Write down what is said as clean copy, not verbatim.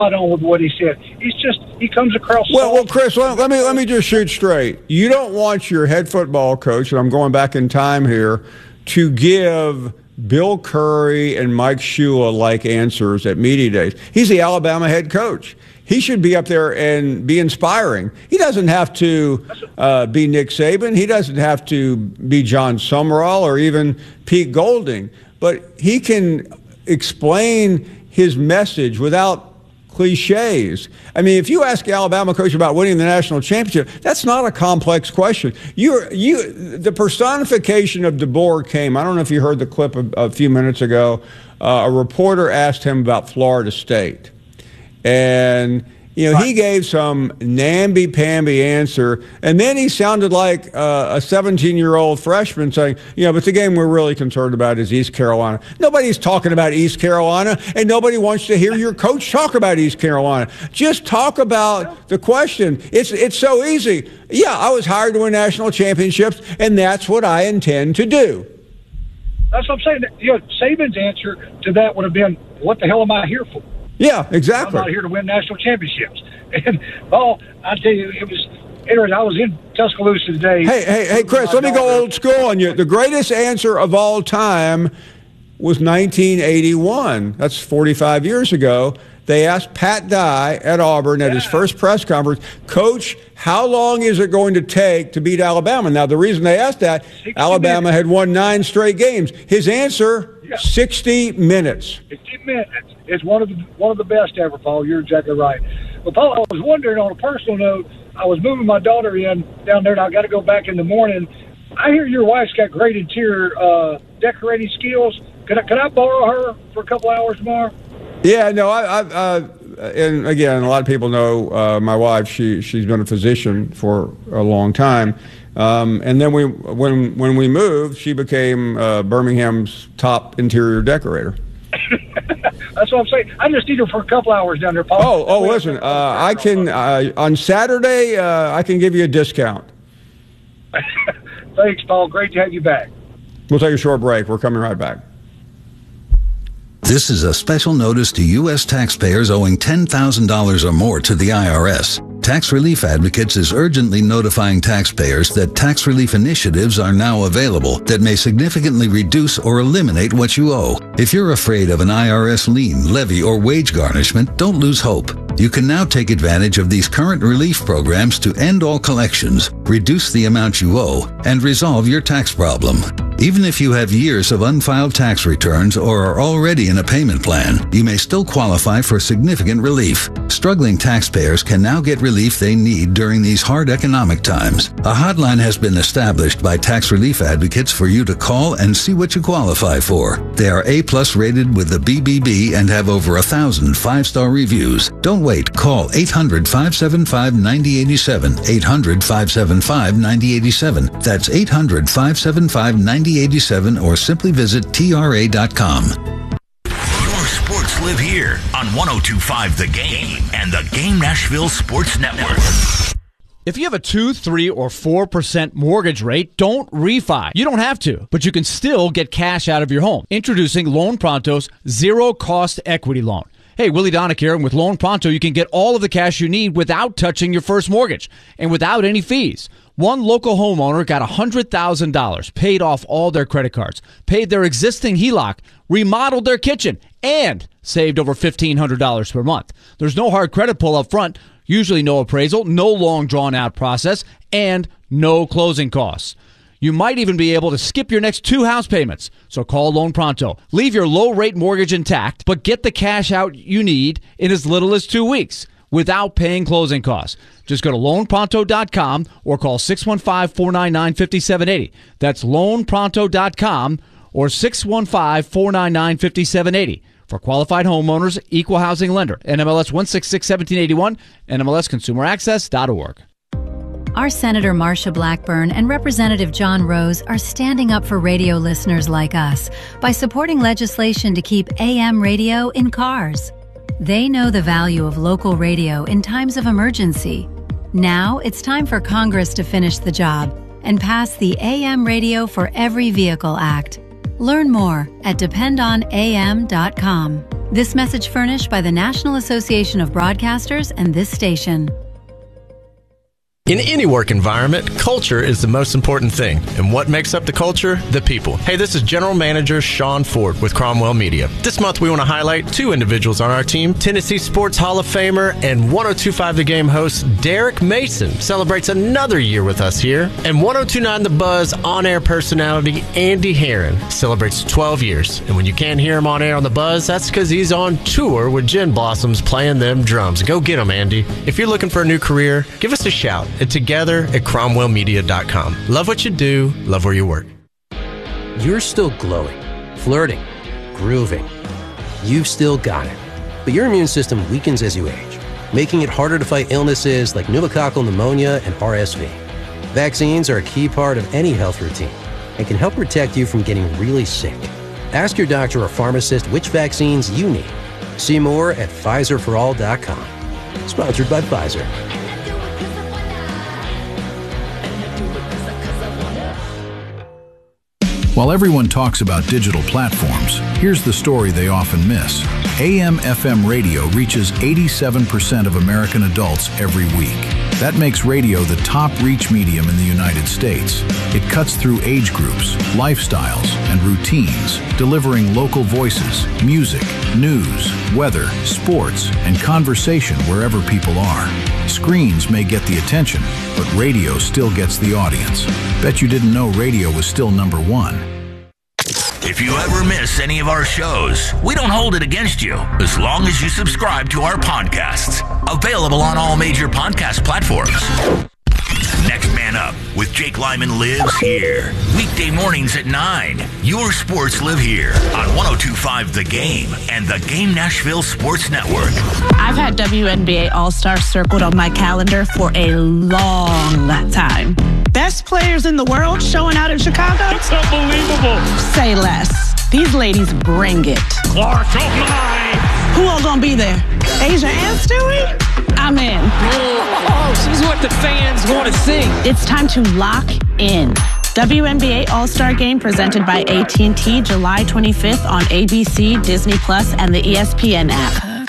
on with what he said. He comes across. Well, Chris, let me just shoot straight. You don't want your head football coach, and I'm going back in time here, to give Bill Curry and Mike Shula like answers at media days. He's the Alabama head coach. He should be up there and be inspiring. He doesn't have to be Nick Saban. He doesn't have to be John Summerall or even Pete Golding. But he can explain his message without cliches. I mean, if you ask Alabama coach about winning the national championship, that's not a complex question. The personification of DeBoer came. I don't know if you heard the clip a few minutes ago. A reporter asked him about Florida State. And, he gave some namby-pamby answer, and then he sounded like a 17-year-old freshman saying, but the game we're really concerned about is East Carolina. Nobody's talking about East Carolina, and nobody wants to hear your coach talk about East Carolina. Just talk about the question. It's so easy. Yeah, I was hired to win national championships, and that's what I intend to do. That's what I'm saying. Saban's answer to that would have been, what the hell am I here for? Yeah, exactly. I'm not here to win national championships. And, I tell you, it was interesting. I was in Tuscaloosa today. Hey, Chris, let me go old school on you. The greatest answer of all time was 1981. That's 45 years ago. They asked Pat Dye at Auburn at his first press conference, Coach, how long is it going to take to beat Alabama? Now, the reason they asked that, Alabama had won 9 straight games. His answer, 60 minutes. 60 minutes. It's one of the best ever, Paul. You're exactly right. But, Paul, I was wondering, on a personal note, I was moving my daughter down there, and I got to go back in the morning. I hear your wife's got great interior decorating skills. Could I borrow her for a couple hours tomorrow? Yeah, no, and again, a lot of people know my wife. She's been a physician for a long time, and then when we moved, she became Birmingham's top interior decorator. That's what I'm saying. I just need her for a couple hours down there, Paul. Oh, listen, I can on Saturday. I can give you a discount. Thanks, Paul. Great to have you back. We'll take a short break. We're coming right back. This is a special notice to U.S. taxpayers owing $10,000 or more to the IRS. Tax Relief Advocates is urgently notifying taxpayers that tax relief initiatives are now available that may significantly reduce or eliminate what you owe. If you're afraid of an IRS lien, levy, or wage garnishment, don't lose hope. You can now take advantage of these current relief programs to end all collections, reduce the amount you owe, and resolve your tax problem. Even if you have years of unfiled tax returns or are already in a payment plan, you may still qualify for significant relief. Struggling taxpayers can now get relief they need during these hard economic times. A hotline has been established by Tax Relief Advocates for you to call and see what you qualify for. They are A+ rated with the BBB and have over 1,000 5-star reviews. Don't wait. Call 800-575-9087. 800-575-9087. That's 800-575-9087 or simply visit TRA.com. Your sports live here on 102.5 The Game and the Game Nashville Sports Network. If you have a 2, 3, or 4% mortgage rate, don't refi. You don't have to, but you can still get cash out of your home. Introducing Loan Pronto's zero-cost equity loan. Hey, Willie Donick here, and with Loan Pronto, you can get all of the cash you need without touching your first mortgage and without any fees. One local homeowner got $100,000, paid off all their credit cards, paid their existing HELOC, remodeled their kitchen, and saved over $1,500 per month. There's no hard credit pull up front, usually no appraisal, no long drawn-out process, and no closing costs. You might even be able to skip your next 2 house payments. So call Loan Pronto. Leave your low-rate mortgage intact, but get the cash out you need in as little as 2 weeks without paying closing costs. Just go to loanpronto.com or call 615-499-5780. That's loanpronto.com or 615-499-5780. For qualified homeowners, equal housing lender. NMLS 1661781, NMLSconsumeraccess.org. Our Senator Marsha Blackburn and Representative John Rose are standing up for radio listeners like us by supporting legislation to keep AM radio in cars. They know the value of local radio in times of emergency. Now it's time for Congress to finish the job and pass the AM Radio for Every Vehicle Act. Learn more at dependonam.com. This message furnished by the National Association of Broadcasters and this station. In any work environment, culture is the most important thing. And what makes up the culture? The people. Hey, this is General Manager Sean Ford with Cromwell Media. This month we want to highlight two individuals on our team. Tennessee Sports Hall of Famer and 102.5 The Game host Derek Mason celebrates another year with us here. And 102.9 The Buzz on-air personality Andy Herron celebrates 12 years. And when you can't hear him on air on The Buzz, that's because he's on tour with Gin Blossoms playing them drums. Go get him, Andy. If you're looking for a new career, give us a shout. Together at cromwellmedia.com. Love what you do, love where you work. You're still glowing, flirting, grooving. You've still got it. But your immune system weakens as you age, making it harder to fight illnesses like pneumococcal pneumonia and RSV. Vaccines are a key part of any health routine and can help protect you from getting really sick. Ask your doctor or pharmacist which vaccines you need. See more at PfizerForAll.com. Sponsored by Pfizer. While everyone talks about digital platforms, here's the story they often miss. AM/FM radio reaches 87% of American adults every week. That makes radio the top reach medium in the United States. It cuts through age groups, lifestyles, and routines, delivering local voices, music, news, weather, sports, and conversation wherever people are. Screens may get the attention, but radio still gets the audience. Bet you didn't know radio was still number one. If you ever miss any of our shows, we don't hold it against you as long as you subscribe to our podcasts. Available on all major podcast platforms. Next Man Up with Jake Lyman lives here. Weekday mornings at 9. Your sports live here on 102.5 The Game and The Game Nashville Sports Network. I've had WNBA All-Star circled on my calendar for a long time. Best players in the world showing out in Chicago? It's unbelievable. Say less. These ladies bring it. Clark, oh my! Who all gonna be there? Asia and Stewie? I'm in. Oh, she's what the fans want to see. It's time to lock in. WNBA All-Star Game presented by AT&T July 25th on ABC, Disney Plus, and the ESPN app.